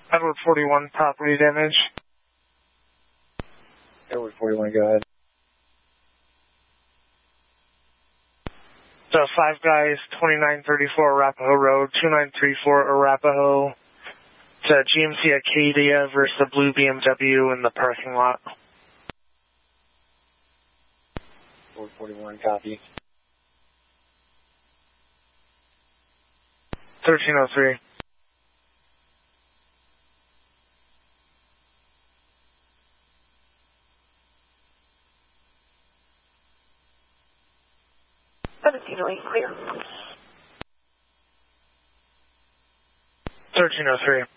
Edward 41, property damage. Edward 41, go ahead. So 5 guys, 2934 Arapahoe Road, 2934 Arapahoe. It's a GMC Acadia versus the blue BMW in the parking lot. 441, copy. 1303. Clear. 1303.